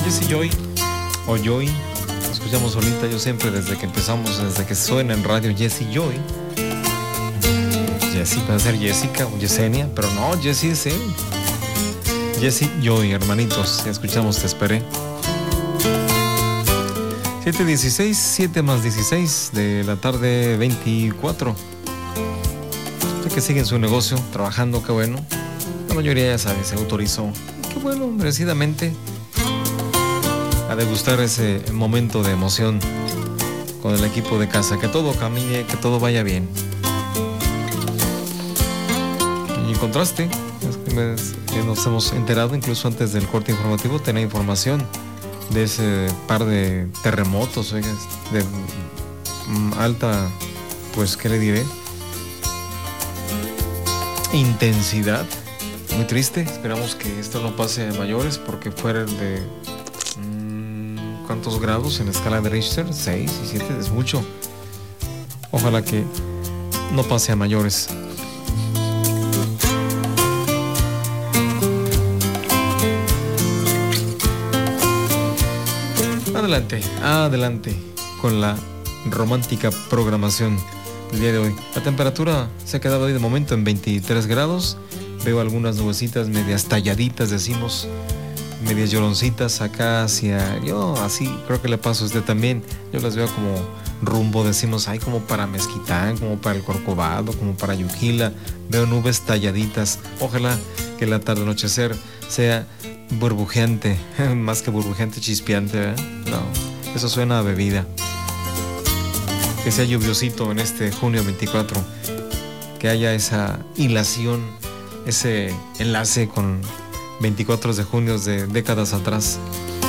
Jesse Joy o Joy. Lo escuchamos ahorita, yo siempre desde que empezamos, desde que suena en radio Jesse Joy. Jessie, puede ser Jessica o Yesenia, pero no, Jesse es él. Jesse Joy, hermanitos, ya escuchamos Te Esperé. 7:16, 7 más 16 de la tarde 24. Usted que sigue en su negocio, trabajando, qué bueno. La mayoría ya sabe, se autorizó. Qué bueno, merecidamente, a degustar ese momento de emoción con el equipo de casa. Que todo camine, que todo vaya bien. Y en contraste, nos hemos enterado, incluso antes del corte informativo, tenía información de ese par de terremotos, oiga, de alta, pues, ¿qué le diré? Intensidad. Muy triste. Esperamos que esto no pase a mayores, porque fuera de ¿cuántos grados en la escala de Richter? 6 y 7 es mucho. Ojalá que no pase a mayores. Adelante con la romántica programación del día de hoy. La temperatura se ha quedado hoy de momento en 23 grados. Veo algunas nubecitas medias talladitas, decimos, medias lloroncitas acá hacia... Yo así creo que le paso a usted también. Yo las veo como rumbo, decimos, hay como para Mezquitán, como para el Corcovado, como para Yuquila. Veo nubes talladitas. Ojalá que la tarde anochecer sea burbujeante, más que burbujeante, chispeante, ¿eh? No, eso suena a bebida. Que sea lluviosito en este junio 24, que haya esa hilación, ese enlace con 24 de junio de décadas atrás.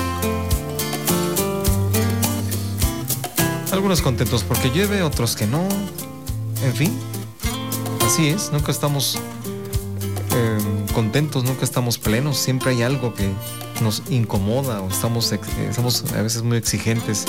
Algunos contentos porque llueve, otros que no. En fin, así es, nunca estamos contentos, nunca estamos plenos, siempre hay algo que nos incomoda o estamos a veces muy exigentes.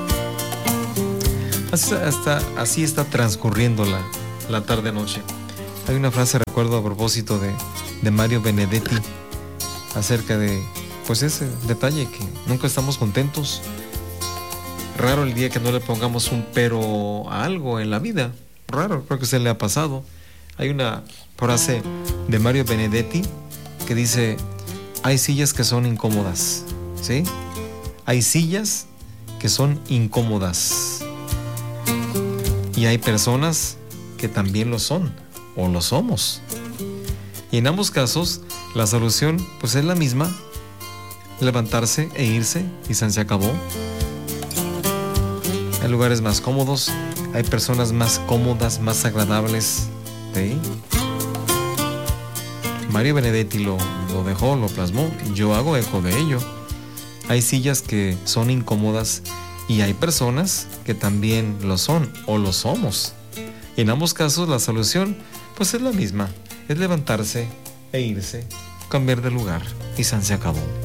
Así está transcurriendo la tarde-noche. Hay una frase, recuerdo, a propósito de Mario Benedetti, acerca de, pues, ese detalle que nunca estamos contentos. Raro el día que no le pongamos un pero a algo en la vida. Raro, creo que se le ha pasado. Hay una frase de Mario Benedetti que dice: hay sillas que son incómodas, ¿sí? Hay sillas que son incómodas. Y hay personas que también lo son, o lo somos. Y en ambos casos, la solución, pues, es la misma: levantarse e irse, y se acabó. Hay lugares más cómodos, hay personas más cómodas, más agradables, ¿sí? Mario Benedetti lo dejó, lo plasmó, yo hago eco de ello. Hay sillas que son incómodas y hay personas que también lo son o lo somos. Y en ambos casos la solución, pues, es la misma: es levantarse e irse, cambiar de lugar, y se acabó.